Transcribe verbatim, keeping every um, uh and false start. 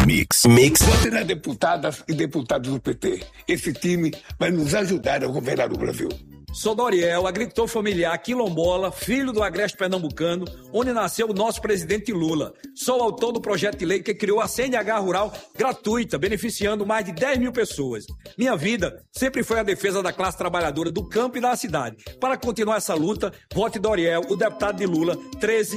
Mix. Mix. Vote nas deputadas e deputados do P T. Esse time vai nos ajudar a governar o Brasil. Sou Doriel, agricultor familiar quilombola, filho do agreste pernambucano, onde nasceu o nosso presidente Lula. Sou autor do projeto de lei que criou a C N H Rural gratuita, beneficiando mais de dez mil pessoas. Minha vida sempre foi a defesa da classe trabalhadora do campo e da cidade. Para continuar essa luta, vote Doriel, o deputado de Lula, treze